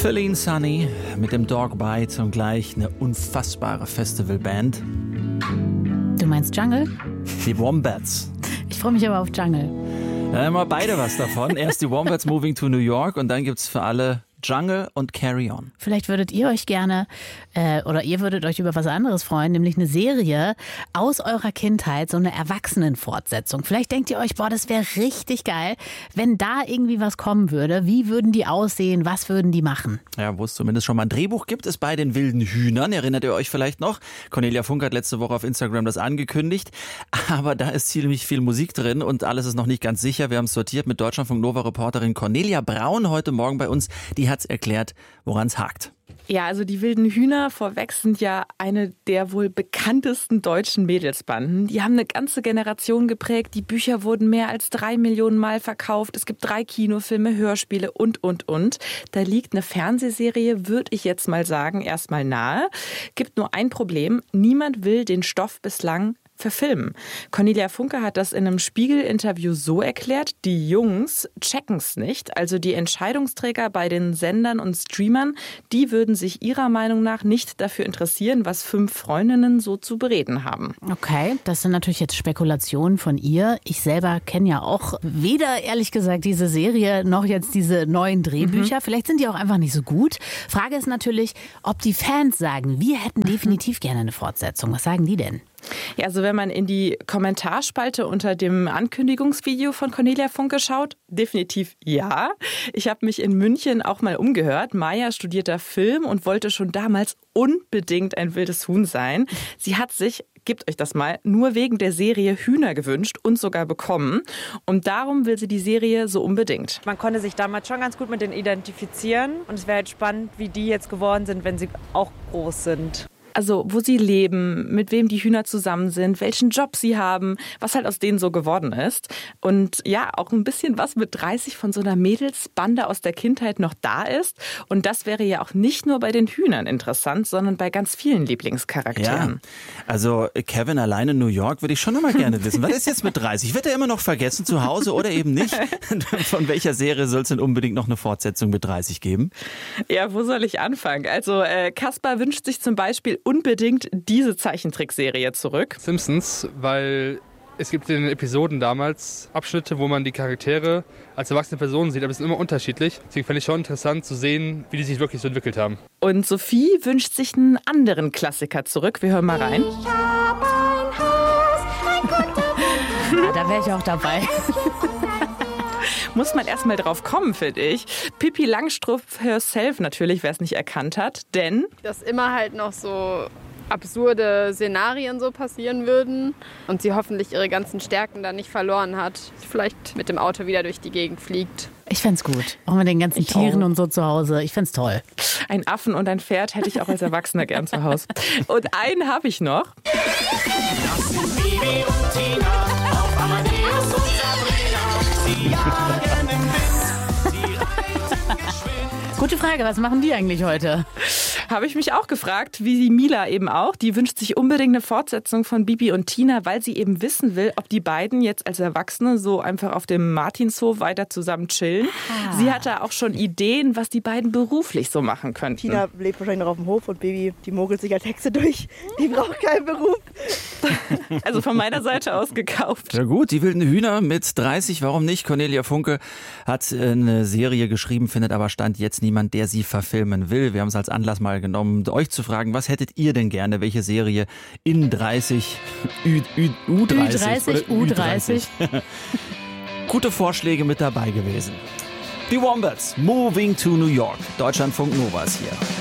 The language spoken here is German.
Feline Sunny mit dem Dog Bite und gleich eine unfassbare Festivalband. Du meinst Jungle? Die Wombats. Ich freue mich aber auf Jungle. Ja, immer beide was davon. Erst die Wombats Moving to New York und dann gibt's für alle Jungle und Carry On. Vielleicht würdet ihr euch gerne oder ihr würdet euch über was anderes freuen, nämlich eine Serie aus eurer Kindheit, so eine Erwachsenenfortsetzung. Vielleicht denkt ihr euch, boah, das wäre richtig geil, wenn da irgendwie was kommen würde. Wie würden die aussehen? Was würden die machen? Ja, wo es zumindest schon mal ein Drehbuch gibt, ist bei den wilden Hühnern. Erinnert ihr euch vielleicht noch? Cornelia Funke hat letzte Woche auf Instagram das angekündigt. Aber da ist ziemlich viel Musik drin und alles ist noch nicht ganz sicher. Wir haben es sortiert mit Deutschlandfunk Nova-Reporterin Cornelia Braun heute Morgen bei uns. Die hat's erklärt, woran es hakt. Ja, also die wilden Hühner vorweg sind ja eine der wohl bekanntesten deutschen Mädelsbanden. Die haben eine ganze Generation geprägt. Die Bücher wurden mehr als 3 Millionen Mal verkauft. Es gibt 3 Kinofilme, Hörspiele und. Da liegt eine Fernsehserie, würde ich jetzt mal sagen, erstmal nahe. Gibt nur ein Problem. Niemand will den Stoff bislang verfilmen. Cornelia Funke hat das in einem Spiegel-Interview so erklärt, die Jungs checken's nicht. Also die Entscheidungsträger bei den Sendern und Streamern, die würden sich ihrer Meinung nach nicht dafür interessieren, was 5 Freundinnen so zu bereden haben. Okay, das sind natürlich jetzt Spekulationen von ihr. Ich selber kenne ja auch weder, ehrlich gesagt, diese Serie noch jetzt diese neuen Drehbücher. Vielleicht sind die auch einfach nicht so gut. Frage ist natürlich, ob die Fans sagen, wir hätten definitiv gerne eine Fortsetzung. Was sagen die denn? Ja, also wenn man in die Kommentarspalte unter dem Ankündigungsvideo von Cornelia Funke schaut, definitiv ja. Ich habe mich in München auch mal umgehört. Maya studiert da Film und wollte schon damals unbedingt ein wildes Huhn sein. Sie hat sich, gebt euch das mal, nur wegen der Serie Hühner gewünscht und sogar bekommen. Und darum will sie die Serie so unbedingt. Man konnte sich damals schon ganz gut mit denen identifizieren. Und es wäre halt spannend, wie die jetzt geworden sind, wenn sie auch groß sind. Also wo sie leben, mit wem die Hühner zusammen sind, welchen Job sie haben, was halt aus denen so geworden ist. Und ja, auch ein bisschen was mit 30 von so einer Mädelsbande aus der Kindheit noch da ist. Und das wäre ja auch nicht nur bei den Hühnern interessant, sondern bei ganz vielen Lieblingscharakteren. Ja, also Kevin allein in New York würde ich schon immer gerne wissen. Was ist jetzt mit 30? Wird er immer noch vergessen zu Hause oder eben nicht? Von welcher Serie soll es denn unbedingt noch eine Fortsetzung mit 30 geben? Ja, wo soll ich anfangen? Also Kaspar wünscht sich zum Beispiel unbedingt diese Zeichentrickserie zurück. Simpsons, weil es gibt in den Episoden damals Abschnitte, wo man die Charaktere als erwachsene Personen sieht, aber es ist immer unterschiedlich. Deswegen fände ich schon interessant zu sehen, wie die sich wirklich so entwickelt haben. Und Sophie wünscht sich einen anderen Klassiker zurück. Wir hören mal rein. Ich hab ein Haus, ein guter Ja, da wäre ich auch dabei. Muss man erstmal drauf kommen, finde ich. Pippi Langstrumpf herself natürlich, wer es nicht erkannt hat, denn dass immer halt noch so absurde Szenarien so passieren würden und sie hoffentlich ihre ganzen Stärken da nicht verloren hat. Vielleicht mit dem Auto wieder durch die Gegend fliegt. Ich fänd's gut. Auch mit den ganzen Tieren und so zu Hause. Ich find's toll. ein Affen und ein Pferd hätte ich auch als Erwachsener gern zu Hause. Und einen habe ich noch. Das sind Bibi und Tina auf Amadeus und Sabrina. Sie jagen im Wind, sie reiten geschwind. Gute Frage, was machen die eigentlich heute? Habe ich mich auch gefragt, wie die Mila eben auch. Die wünscht sich unbedingt eine Fortsetzung von Bibi und Tina, weil sie eben wissen will, ob die beiden jetzt als Erwachsene so einfach auf dem Martinshof weiter zusammen chillen. Ah. Sie hatte auch schon Ideen, was die beiden beruflich so machen könnten. Tina lebt wahrscheinlich noch auf dem Hof und Bibi, die mogelt sich als Hexe durch. Die braucht keinen Beruf. Also von meiner Seite aus gekauft. Ja gut, die wilden Hühner mit 30, warum nicht? Cornelia Funke hat eine Serie geschrieben, findet aber Stand jetzt niemand, der sie verfilmen will. Wir haben es als Anlass mal genommen, euch zu fragen, was hättet ihr denn gerne? Welche Serie in 30, U30? U30. Gute Vorschläge mit dabei gewesen. Die Wombats, Moving to New York. Deutschlandfunk Nova ist hier.